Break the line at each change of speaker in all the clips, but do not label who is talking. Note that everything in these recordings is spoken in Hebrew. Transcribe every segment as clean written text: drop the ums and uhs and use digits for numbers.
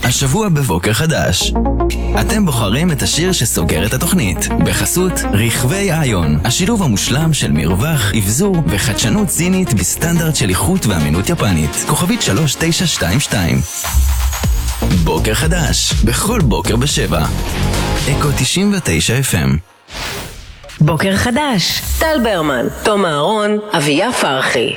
השבוע בבוקר חדש. אתם בוחרים את השיר שסוגר את התוכנית. בחסות רכבי איון, השילוב המושלם של מרווח, אבזור וחדשנות סינית בסטנדרט של איכות ואמינות יפנית. כוכבית 3922. בוקר חדש, בכל בוקר ב7. אקו 99 FM.
בוקר חדש, טל ברמן, תום אהרון, אביה פרחי.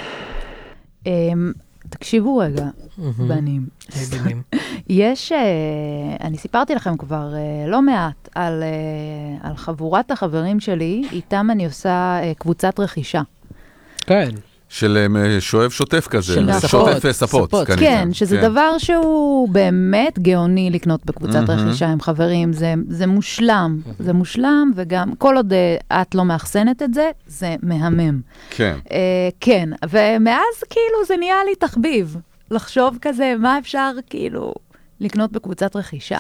תקשיבו רגע, בנים. יש, אני סיפרתי לכם כבר לא מעט על חבורת החברים שלי, איתם אני עושה קבוצת רכישה.
כן.
של שואב שוטף כזה,
של
שוטף ספות.
כן, שזה דבר שהוא באמת גאוני לקנות בקבוצת רכישה עם חברים, זה מושלם, זה מושלם, וגם כל עוד את לא מאחסנת את זה, זה מהמם.
כן.
כן, ומאז כאילו זה נהיה לי תחביב, לחשוב כזה, מה אפשר כאילו לקנות בקבוצת רכישה.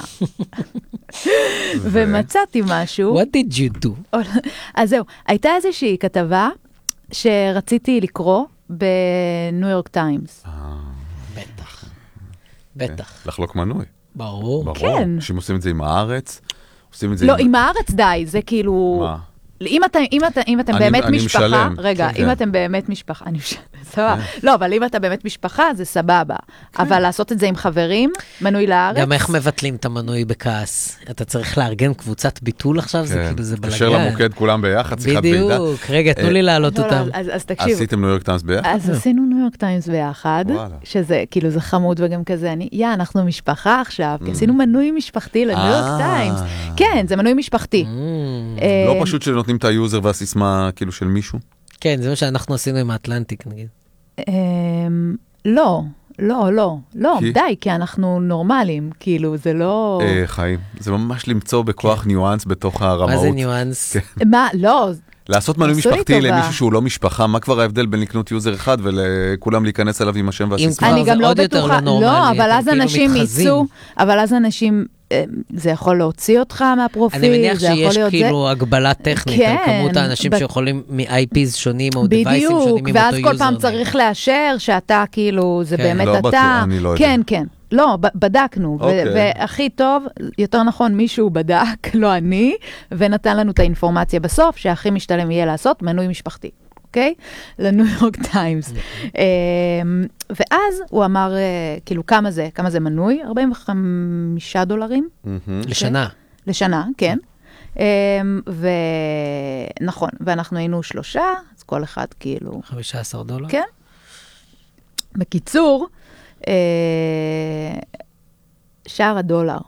ומצאתי משהו.
What did you do?
אז זהו, הייתה איזושהי כתבה, שרציתי לקרוא בניו יורק טיימס.
בטח.
לחלוק מנוי.
ברור.
כן.
שהם עושים את זה עם הארץ? עושים את זה
לא, עם הארץ די, זה כאילו...
מה?
אם אתם באמת משפחה,
משלם.
רגע, אם אתם באמת משפחה, אני משלם, סבבה. לא, אבל אם אתה באמת משפחה, זה סבבה. אבל לעשות את זה עם חברים, מנוי לארץ.
גם איך מבטלים את המנוי בכעס? אתה צריך לארגן קבוצת ביטול עכשיו? זה כאילו, זה בלגן.
תקשר למוקד כולם ביחד, שיחת בידה.
בדיוק, רגע, תנו לי להעלות אותם.
אז תקשיב.
עשיתם ניו יורק טיימס ביחד?
אז עשינו ניו יורק טיימס ביחד, שזה כאילו זה חמוד וגם כזה, אנחנו משפחה עכשיו, כי עשינו מנוי משפחתי לניו יורק טיימס. כן, זה מנוי משפחתי.
לא פשוט שנותנים את היוזר והסיסמה כאילו של מישהו?
כן, זה מה שאנחנו עשינו עם האטלנטיק נגיד.
לא, די, כי אנחנו נורמלים, כאילו זה לא...
חיים, זה ממש למצוא בכוח ניואנס בתוך הרמאות.
מה זה ניואנס?
מה, לא...
לעשות מנוי משפחתי למישהו שהוא לא משפחה, מה כבר ההבדל בין לקנות יוזר אחד ולכולם להיכנס אליו עם השם והסיסמה?
אני גם לא בטוחה, לא, אבל אז אנשים ייצאו, אבל אז אנשים, זה יכול להוציא אותך מהפרופיל,
אני מניח שיש כאילו הגבלה טכנית על כמות האנשים שיכולים מ-IPs שונים או דווייסים שונים עם אותו יוזר.
בדיוק, ואז כל פעם צריך לאשר שאתה כאילו, זה באמת אתה.
לא בטוח, אני לא יודע.
כן, כן. לא, בדקנו, והכי טוב, יותר נכון, מישהו בדק, לא אני, ונתן לנו את האינפורמציה בסוף, שהכי משתלם יהיה לעשות מנוי משפחתי, אוקיי? לניו יורק טיימס. ואז הוא אמר, כאילו, כמה זה מנוי? $45.
לשנה.
לשנה, כן. ונכון, ואנחנו היינו 3, אז כל אחד כאילו...
$15?
כן. בקיצור, שער $1.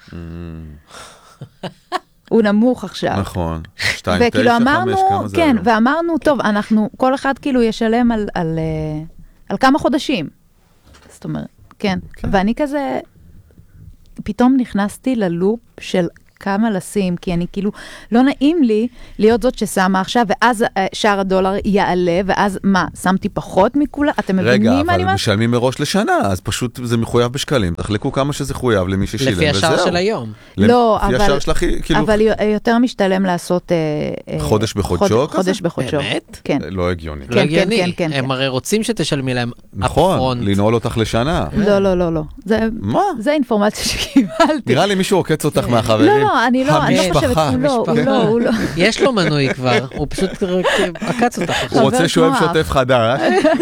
הוא נמוך עכשיו.
נכון. 2.95
וכאילו אמרנו,
כמה זה?
כן, ואמרנו, טוב, אנחנו, כל אחד כאילו ישלם על כמה חודשים. זאת אומרת, כן. ואני כזה, פתאום נכנסתי ללופ של כמה לשים, כי אני כאילו, לא נעים לי להיות זאת ששמה עכשיו, ואז שער $1 יעלה, ואז מה, שמתי פחות מכולה? אתם מבינים מה אני
רגע, אבל משלמים מראש לשנה, אז פשוט זה מחויב בשקלים. תחלקו כמה שזה חויב למי ששילם, וזהו.
לפי השער של היום.
לא,
אבל
יותר משתלם לעשות...
חודש בחודשו?
חודש בחודשו.
באמת?
כן.
לא הגיוני.
לא הגיוני. הם הרי רוצים שתשלמי להם
נכון, לנעול אותך לשנה.
לא.
מה?
זה אינפורמציה שקיבלתי.
נראה לי מישהו עוקץ אותך מהחברים.
לא, אני לא חושבת, הוא לא.
יש לו מנוי כבר, הוא פשוט עקץ אותך.
הוא רוצה שואב שוטף חדש.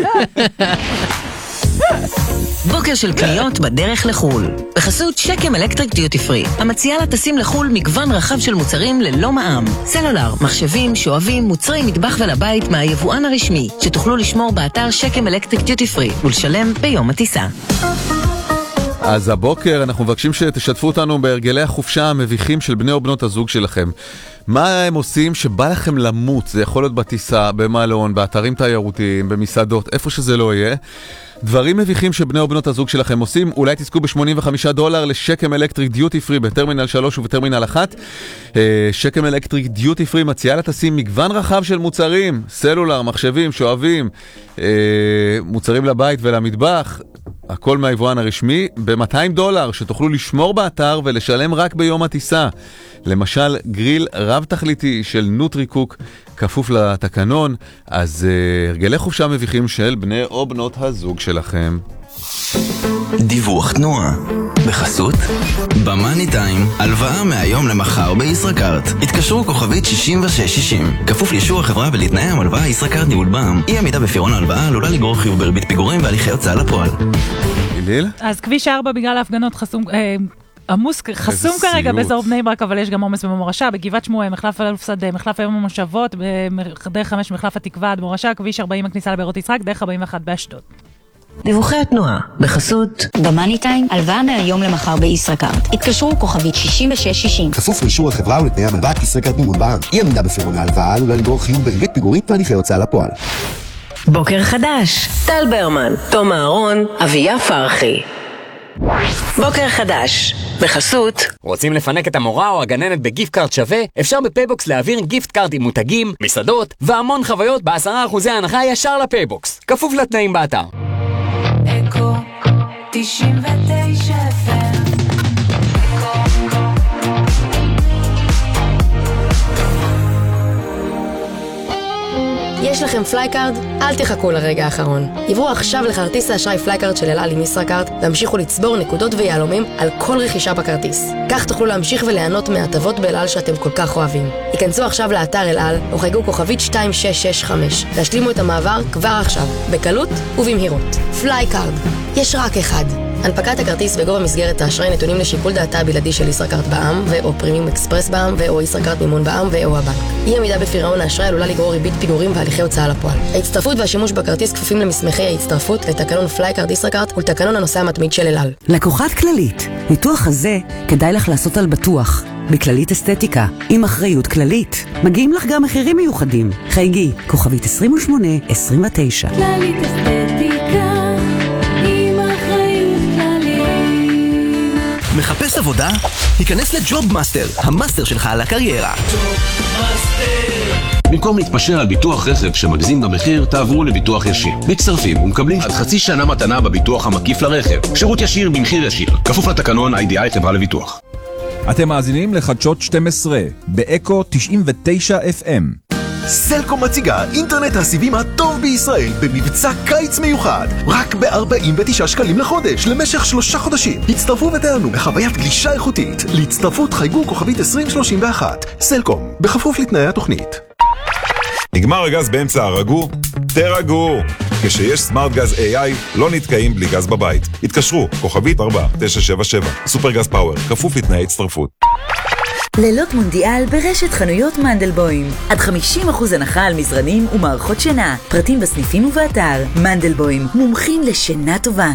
בוקר של קניות בדרך לחול. בחסות שקם אלקטריק דיוטי פרי, המציעה לטסים לחול מגוון רחב של מוצרים ללא מע"מ. סלולר, מחשבים, שואבים, מוצרי מטבח ולבית מהיבואן הרשמי, שתוכלו לשמור באתר שקם אלקטריק דיוטי פרי ולשלם ביום הטיסה.
אז הבוקר אנחנו מבקשים שתשתפו אותנו בהרגלי החופשה המביכים של בני או בנות הזוג שלכם. מה הם עושים שבא לכם למות? זה יכול להיות בטיסה, במלון, באתרים תיירותיים, במסעדות, איפה שזה לא יהיה. דברים מביכים שבני או בנות הזוג שלכם עושים, אולי תזכו $85 לשקם אלקטריק דיוטי פרי בטרמינל 3 ובטרמינל 1. שקם אלקטריק דיוטי פרי מציעה לטסים מגוון רחב של מוצרים, סלולר, מחשבים, שואבים, מוצרים לבית ולמטבח, הכל מהיבואן הרשמי, $200 שתוכלו לשמור באתר ולשלם רק ביום הטיסה. למשל, גריל רב תכליתי של נוטרי קוק, כפוף לתקנון. אז הרגלי חופשה מביכים של בני או בנות הזוג שלכם.
דיווח תנועה. בחסות במאני טיים, הלוואה מהיום למחר בישראכרט. התקשרו כוכבית 6660. כפוף לאישור החברה ולתנאי המלוואה ישראכרט ניהול בע"מ. אי עמידה בפירעון ההלוואה עלולה לגרור חיוב בריבית פיגורים והליכי הוצאה לפועל.
איליל?
אז כביש 4 בגלל ההפגנות עמוס חסום כרגע באזור בני ברק, אבל יש גם עומס במורשה, בגבעת שמואל, מחלף אלוף שדה, מחלף היום המושבות, דרך 5 מחלף התקווה עד מורשה, כביש 40 הכניסה לבארות יצחק, דרך 41 באשדוד.
דיווחי התנועה, בחסות
במאני טיים, הלוואה מהיום למחר בישראכרט. התקשרו כוכבית 6660.
כפוף לאישור החברה ולתנאי המלווה ישראכרט ניהול בע"מ. אי עמידה בפירעון ההלוואה עלולה לגרור חיוב בריבית פיגורים והליכי הוצאה לפועל.
בוקר חדש, טל ברמן, תום אהרון, אביה פרחי. בוקר חדש, בחסות
רוצים לפנק את המורה או הגננת בגיפט קארט שווה? אפשר בפייבוקס להעביר גיפט קארט עם מותגים, מסעדות והמון חוויות ב10% הנחה ישר לפייבוקס, כפוף לתנאים באתר.
אקו 99 FM.
יש לכם פלייקארד? אל תחכו לרגע האחרון. עברו עכשיו לכרטיס האשראי פלייקארד של אל על עם ישראכרט, והמשיכו לצבור נקודות ויהלומים על כל רכישה בכרטיס. כך תוכלו להמשיך וליהנות מהטבות באל על שאתם כל כך אוהבים. היכנסו עכשיו לאתר אל על, או חייגו כוכבית 2665. להשלימו את המעבר כבר עכשיו, בקלות ובמהירות. פלייקארד. יש רק אחד. הנפקת הכרטיס בגובה מסגרת האשראי נתונים לשיקול דעתה הבלעדי של ישראכרט בע"מ ו/או פרימיום אקספרס בע"מ ו/או ישראכרט מימון בע"מ ו/או הבנק. אי עמידה בפירעון האשראי עלולה לגרור ריבית פיגורים והליכי הוצאה לפועל. ההצטרפות והשימוש בכרטיס כפופים למסמכי ההצטרפות לתקנון פלייקארד ישראכרט ולתקנון הנוסע המתמיד של אל על.
לקוחת כללית, ניתוח הזה כדאי לך לעשות על בטוח. בכללית אסתטיקה, עם אחריות כללית. מגיעים לך גם מחירים מיוחדים. חייגי, כוכבית 2829.
כללית אסתטיקה.
מחפש עבודה? היכנס לג'וב מאסטר, המאסטר שלך על הקריירה.
במקום להתפשר על ביטוח רכב שמגזים במחיר, תעברו לביטוח ישיר. מצטרפים ומקבלים עד חצי שנה מתנה בביטוח המקיף לרכב. שירות ישיר במחיר ישיר. כפוף לתקנון IDI חברה לביטוח.
אתם מאזינים לחדשות 12 באקו 99 FM.
סלקום מציגה אינטרנט הסיבים הטוב בישראל במבצע קיץ מיוחד, רק ב-49 שקלים לחודש למשך 3 חודשים. הצטרפו ותענו בחוויית גלישה איכותית. להצטרפות חייגו כוכבית 2031. סלקום, בכפוף לתנאי התוכנית.
נגמר הגז באמצע הרגו? תרגעו! כשיש סמארט גז AI, לא נתקעים בלי גז בבית. התקשרו, כוכבית 4977. סופר גז פאוור, כפוף לתנאי הצטרפות.
לילות מונדיאל ברשת חנויות מנדלבוים. עד 50% הנחה על מזרנים ומערכות שינה. פרטים בסניפים ובאתר. מנדלבוים, מומחים לשינה טובה.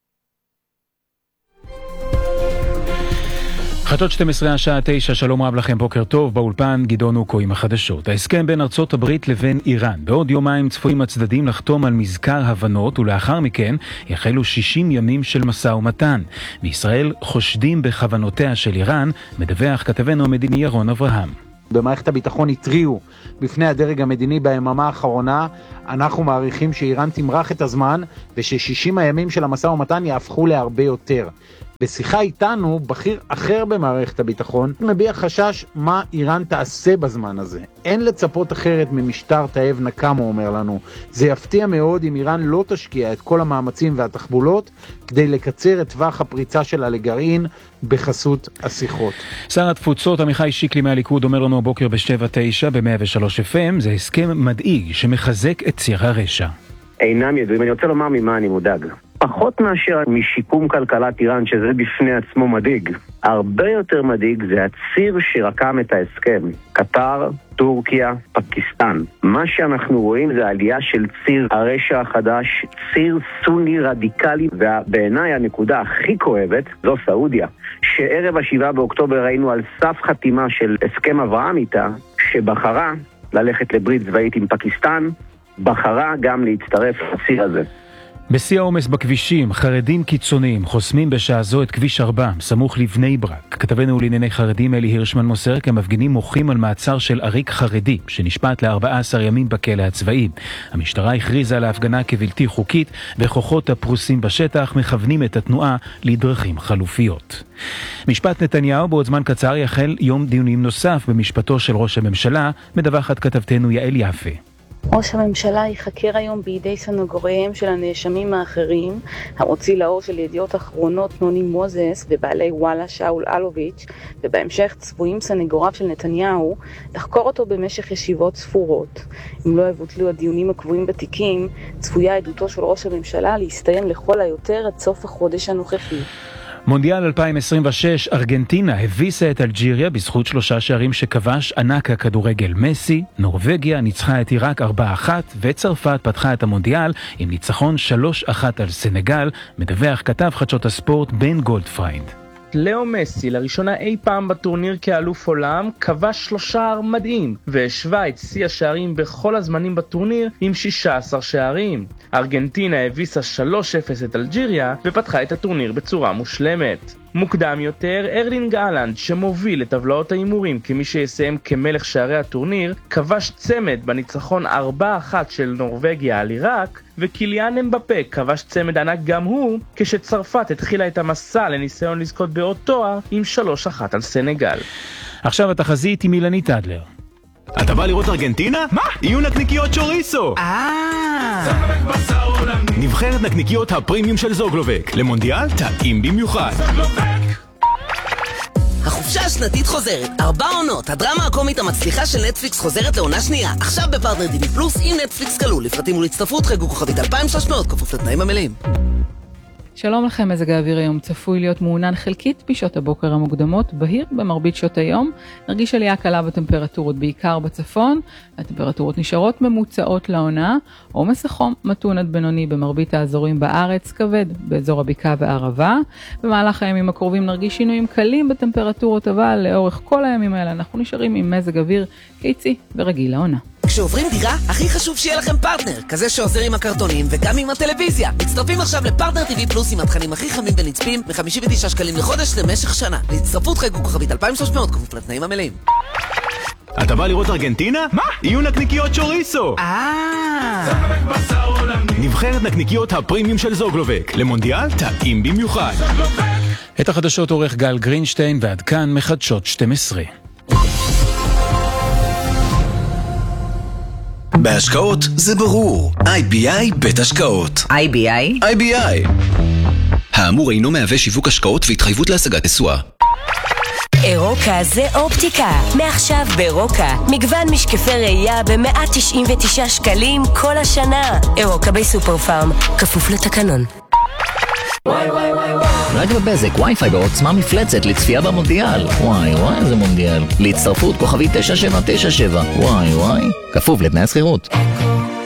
חדשות 12 השעה 9, שלום רב לכם, בוקר טוב, באולפן גדעון אוקו עם החדשות. ההסכם בין ארצות הברית לבין איראן. בעוד יומיים צפויים הצדדים לחתום על מזכר הבנות, ולאחר מכן יחלו 60 ימים של משא ומתן. בישראל חושדים בכוונותיה של איראן, מדווח כתבנו המדיני ירון אברהם.
במערכת הביטחון התריעו בפני הדרג המדיני ביממה האחרונה. אנחנו מעריכים שאיראן תמרח את הזמן וש60 הימים של המשא ומתן יהפכו להרבה יותר. בשיחה איתנו, בכיר אחר במערכת הביטחון מביע חשש מה איראן תעשה בזמן הזה. אין לצפות אחרת ממשטר תאב נקם, הוא אומר לנו. זה יפתיע מאוד אם איראן לא תשקיע את כל המאמצים והתחבולות כדי לקצר את טווח הפריצה שלה לגרעין בחסות השיחות.
שר התפוצות עמיחי שיקלי מהליכוד אומר לנו הבוקר ב-7-9 ב-103 FM, זה הסכם מדאיג שמחזק את ציר הרשע.
אינם ידועים, אני רוצה לומר ממה אני מודאג. פחות מאשר משיקום כלכלת איראן, שזה בפני עצמו מדאיג. הרבה יותר מדאיג זה הציר שרקם את ההסכם. קטר, טורקיה, פקיסטן. מה שאנחנו רואים זה העלייה של ציר הרשע החדש, ציר סוני רדיקלי, ובעיניי הנקודה הכי כואבת זו סעודיה, שערב ה7 באוקטובר ראינו על סף חתימה של הסכם אברהם איתה, שבחרה ללכת לברית צבאית עם פקיסטן, בחרה גם להצטרף לציר הזה.
בשיא העומס בכבישים, חרדים קיצוניים חוסמים בשעה זו את כביש 4, סמוך לבני ברק. כתבנו לענייני חרדים אלי הירשמן מוסר כי המפגינים מוחים על מעצר של עריק חרדי, שנשפט ל14 ימים בכלא הצבאי. המשטרה הכריזה על ההפגנה כבלתי חוקית, וכוחות הפרוסים בשטח מכוונים את התנועה לדרכים חלופיות. משפט נתניהו בעוד זמן קצר יחל יום דיונים נוסף במשפטו של ראש הממשלה, מדווחת כתבתנו יעל יפה.
ראש הממשלה ייחקר היום בידי סנגוריהם של הנאשמים האחרים, המוציא לאור של ידיעות אחרונות נוני מוזס ובעלי וואלה שאול אלוביץ', ובהמשך צפויים סנגוריו של נתניהו לחקור אותו במשך ישיבות ספורות. אם לא יבוטלו הדיונים הקבועים בתיקים, צפויה עדותו של ראש הממשלה להסתיים לכל היותר עד סוף החודש הנוכחי.
מונדיאל 2026, ארגנטינה הביסה את אלג'יריה בזכות 3 שערים שכבש ענק הכדורגל מסי. נורווגיה ניצחה את עיראק 4-1, וצרפת פתחה את המונדיאל עם ניצחון 3-1 על סנגל, מדווח כתב חדשות הספורט בן גולדפריינד.
לאו מסי לראשונה אי פעם בטורניר כאלוף עולם כבש 3 שערים מדהים והשווה את שיא השערים בכל הזמנים בטורניר עם 16 שערים. ארגנטינה הביסה 3-0 את אלג'יריה ופתחה את הטורניר בצורה מושלמת. מוקדם יותר, ארלינג הלנד, שמוביל את טבלאות האימורים כמי שיסיים כמלך שערי הטורניר, כבש צמד בניצחון 4-1 של נורווגיה על עיראק, וקיליאן אמבפה כבש צמד ענק גם הוא, כשצרפת התחילה את המסע לניסיון לזכות בעוד תואר עם 3-1 על סנגל.
עכשיו התחזית עם אילנית אדלר.
אתה בא לראות ארגנטינה? מה? יהיו נקניקיות צ'וריסו! נבחרת נקניקיות הפרימיום של זוגלובק. למונדיאל טעים במיוחד.
החופשה השנתית חוזרת, 4 עונות, הדרמה הקומית המצליחה של נטפליקס חוזרת לעונה שנייה. עכשיו בפרטנר דיני פלוס עם נטפליקס כלול. לפרטים ולהצטרפות חגגו כוכבית 2300, כפוף לתנאים המלאים.
שלום לכם, מזג האוויר היום צפוי להיות מעונן חלקית בשעות הבוקר המוקדמות, בהיר במרבית שעות היום. נרגיש עלייה קלה בטמפרטורות בעיקר בצפון, הטמפרטורות נשארות ממוצעות לעונה, עומס החום מתון עד בינוני במרבית האזורים בארץ, כבד באזור הבקעה והערבה. במהלך הימים הקרובים נרגיש שינויים קלים בטמפרטורות, אבל לאורך כל הימים האלה אנחנו נשארים עם מזג אוויר קיצי ורגיל לעונה.
כשעוברים דירה, הכי חשוב שיהיה לכם פרטנר, כזה שעוזר עם הקרטונים וגם עם הטלוויזיה. מצטרפים עכשיו לפרטנר TV פלוס עם התכנים הכי חמים ונצפים, מ-59 שקלים לחודש למשך שנה. להצטרפות חגגו כוכבית 2300, כפוף לתנאים המלאים.
אתה בא לראות ארגנטינה? מה? יהיו נקניקיות צ'וריסו! נבחרת נקניקיות הפרימיום של זוגלובק. למונדיאל טעים במיוחד.
את החדשות עורך גל גרינשטיין, ועד כאן מחדשות 12.
בהשקעות זה ברור. IBI בית השקעות.
IBI?
IBI. האמור אינו מהווה שיווק השקעות והתחייבות להשגת תשואה.
אירוקה זה אופטיקה. מעכשיו באירוקה מגוון משקפי ראייה ב-199 שקלים כל השנה. אירוקה בסופר פארם, כפוף לתקנון.
רק בבזק וי-פיי בעוצמה מפלצת לצפייה במונדיאל. וואי איזה מונדיאל. להצטרפות כוכבית 9797. וואי כפוף לתנאי השכירות.